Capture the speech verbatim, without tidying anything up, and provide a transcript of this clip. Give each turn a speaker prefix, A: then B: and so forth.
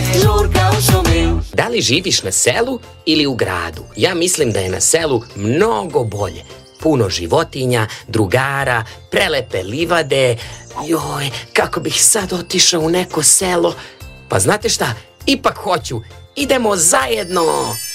A: žurka u šumi.
B: Da li živiš na selu ili u gradu? Ja mislim da je na selu mnogo bolje. Puno životinja, drugara, prelepe livade. Joj, kako bih sad otišao u neko selo. Pa znate šta, ipak hoću. Idemo zajedno!